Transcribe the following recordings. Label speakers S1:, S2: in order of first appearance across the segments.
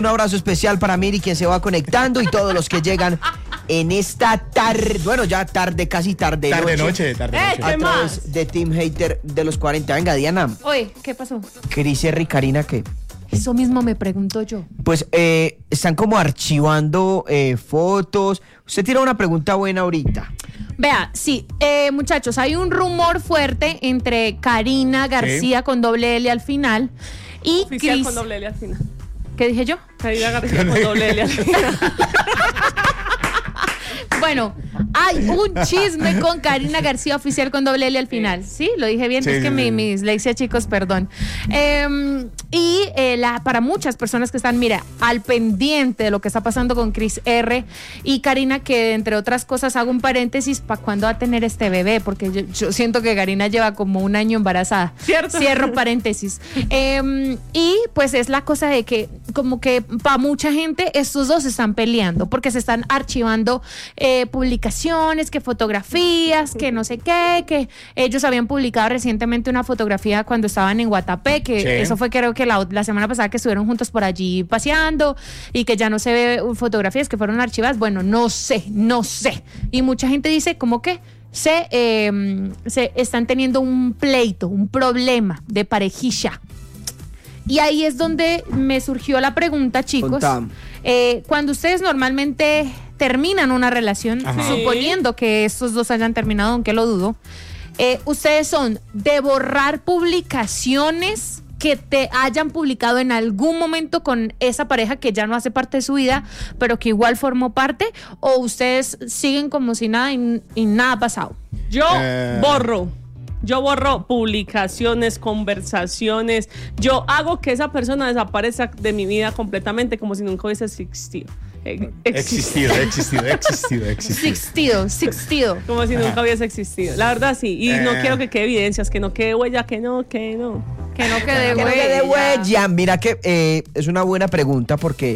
S1: Un abrazo especial para Miri, quien se va conectando, y todos los que llegan en esta tarde, bueno, ya tarde, casi tarde
S2: noche.
S1: A través de Team Hater de los 40. Venga, Diana.
S3: Oye, ¿qué pasó?
S1: Cris R y Karina, ¿qué?
S3: Eso mismo me pregunto yo.
S1: Pues están como archivando fotos. Usted tira una pregunta buena ahorita.
S3: Vea, sí, muchachos, hay un rumor fuerte entre Karina García con doble L al final y
S4: Oficial
S3: Cris.
S4: con doble L al final.
S3: ¿Qué dije yo?
S4: Karina García con doble L al final.
S3: Bueno, hay un chisme con Karina García oficial con doble L al final. ¿Sí? ¿Lo dije bien?
S2: Sí,
S3: es que
S2: sí,
S3: mi dislexia, chicos, perdón. Para muchas personas que están, mira, al pendiente de lo que está pasando con Cris R y Karina, que entre otras cosas hago un paréntesis, ¿para cuándo va a tener este bebé? Porque yo siento que Karina lleva como un año embarazada.
S4: ¿Cierto?
S3: Cierro paréntesis. Y pues es la cosa de que como que para mucha gente estos dos se están peleando porque se están archivando publicaciones, que fotografías, que no sé qué, que ellos habían publicado recientemente una fotografía cuando estaban en Guatapé, que
S2: sí.
S3: eso fue creo que la semana pasada, que estuvieron juntos por allí paseando y que ya no se ve fotografías que fueron archivadas. Bueno, no sé. Y mucha gente dice como que se están teniendo un pleito, un problema de parejilla. Y ahí es donde me surgió la pregunta, chicos. Cuando ustedes normalmente terminan una relación,
S2: Ajá.
S3: suponiendo que estos dos hayan terminado, aunque lo dudo, ustedes son de borrar publicaciones que te hayan publicado en algún momento con esa pareja que ya no hace parte de su vida, pero que igual formó parte, o ustedes siguen como si nada y nada ha pasado.
S4: Yo borro publicaciones, conversaciones. Yo hago que esa persona desaparezca de mi vida completamente, como si nunca hubiese existido.
S2: Existido.
S4: Como si nunca hubiese existido. La verdad, sí. Y no quiero que quede evidencias, que no quede huella, que no.
S3: Que no quede
S1: Que no quede huella. Mira que es una buena pregunta porque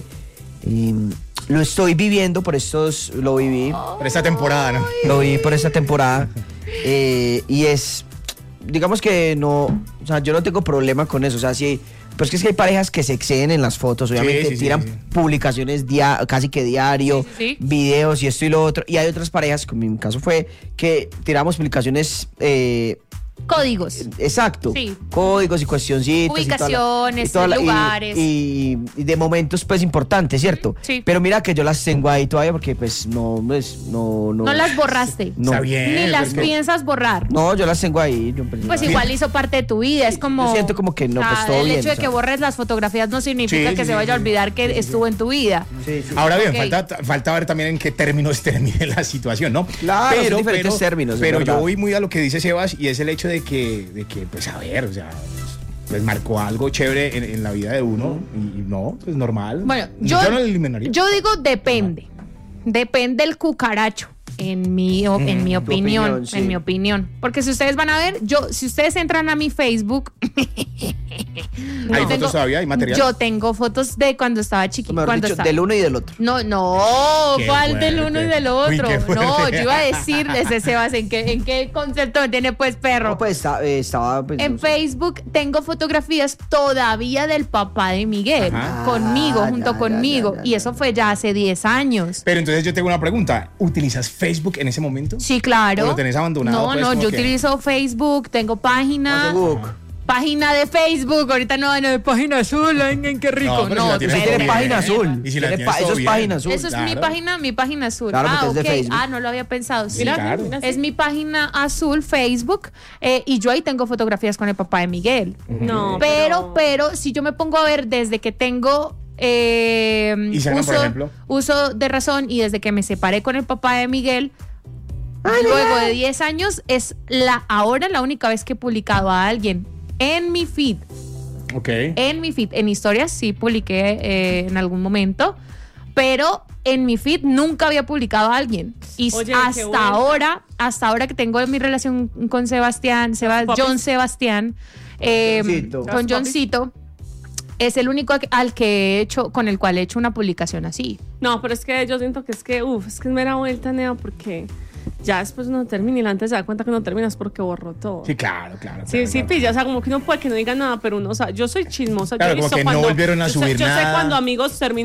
S1: lo estoy viviendo, lo viví.
S2: Por esta temporada, ¿no?
S1: Lo viví por esta temporada. Y digamos que no, o sea, yo no tengo problema con eso. O sea, sí, pues que es que hay parejas que se exceden en las fotos, obviamente
S2: sí,
S1: tiran publicaciones casi que diario,
S3: Sí.
S1: videos y esto y lo otro. Y hay otras parejas, como en mi caso fue, que tiramos publicaciones
S3: Códigos.
S1: exacto,
S3: Sí.
S1: códigos y cuestioncitas,
S3: Ubicaciones, lugares.
S1: y de momentos pues importantes, ¿cierto?
S3: Sí.
S1: Pero mira que yo las tengo ahí todavía porque pues no
S3: las borraste.
S1: No.
S2: Está bien.
S3: Ni las
S2: porque-
S3: piensas borrar.
S1: No, yo las tengo ahí.
S3: Pues igual hizo parte de tu vida, es como...
S1: Yo siento como que no, pues todo
S3: el
S1: bien,
S3: hecho de
S1: o sea.
S3: que borres las fotografías no significa
S2: Sí,
S3: que
S2: sí,
S3: se
S2: sí,
S3: vaya a
S2: sí.
S3: olvidar que estuvo en tu vida.
S1: Sí, sí.
S2: Ahora bien,
S3: Ok.
S2: falta ver también en qué términos termine la situación, ¿no?
S1: Claro, son diferentes términos, es
S2: Pero yo
S1: verdad.
S2: voy muy a lo que dice Sebas, y es el hecho de que pues a ver, o sea, pues marcó algo chévere en la vida de uno, y no, pues normal.
S3: Bueno,
S2: yo no lo eliminaría.
S3: yo digo depende. Depende el cucaracho. En mi opinión,
S1: opinión, sí.
S3: en mi opinión. Porque si ustedes van a ver, si ustedes entran a mi Facebook,
S2: ¿Hay fotos todavía? ¿Hay material?
S3: Yo tengo fotos de cuando estaba chiquita.
S1: Mejor
S3: Cuando
S1: dicho,
S3: estaba,
S1: del uno y del otro.
S3: No,
S2: Qué
S3: ¿cuál del
S2: fuerte.
S3: uno y del
S2: Uy,
S3: otro?
S2: qué fuerte.
S3: No, yo iba a decir, ese Sebas, ¿en qué concepto me tiene pues perro?
S1: No, pues estaba pues,
S3: En
S1: no sé.
S3: Facebook tengo fotografías todavía del papá de Miguel,
S2: Ajá.
S3: conmigo,
S1: Ah,
S3: junto
S1: ya,
S3: conmigo,
S1: ya,
S3: y eso fue ya hace 10 años.
S2: Pero entonces yo tengo una pregunta. ¿Utilizas Facebook en ese momento?
S3: Sí, claro.
S2: ¿O lo tenés abandonado?
S3: No,
S2: pues,
S3: no,
S2: como
S3: yo
S2: que-
S3: utilizo Facebook, tengo página.
S1: Facebook.
S3: Página de Facebook, ahorita no, página azul, ay, qué rico.
S2: No, pero si la tienes
S1: Tiene
S2: bien.
S1: página azul.
S2: Y si la
S1: Tiene
S2: tienes todo
S1: eso es
S2: bien.
S1: página azul.
S3: Eso es
S2: Claro.
S3: mi página azul.
S1: Claro, porque es de
S3: ok.
S1: Facebook.
S3: No lo había pensado. Sí,
S2: Sí, claro.
S3: es mi página azul, Facebook, y yo ahí tengo fotografías con el papá de Miguel.
S4: No,
S3: Pero si yo me pongo a ver desde que tengo
S2: Instagram, por ejemplo.
S3: uso de razón, y desde que me separé con el papá de Miguel, luego de 10 años, es ahora la única vez que he publicado a alguien en mi feed.
S2: Ok.
S3: En mi feed, en historias sí publiqué en algún momento, pero en mi feed nunca había publicado a alguien. Y
S4: Oye, qué bueno.
S3: hasta ahora que tengo mi relación con Sebastián, John Sebastián,
S1: Johncito.
S3: con Johncito, es el único con el cual he hecho una publicación así.
S4: No, pero es que yo siento que es que es mera vuelta, Nea, porque ya después uno termina y antes se da cuenta que uno termina es porque borró todo.
S2: Sí, claro, claro.
S4: Sí,
S2: claro,
S4: sí,
S2: claro.
S4: pilla, o sea, como que uno puede que no diga nada, pero uno, o sea, yo soy chismosa.
S2: Claro,
S4: yo he
S2: como
S4: visto
S2: que no
S4: cuando,
S2: volvieron a
S4: yo sé-
S2: subir
S4: Yo sé
S2: nada.
S4: cuando amigos terminan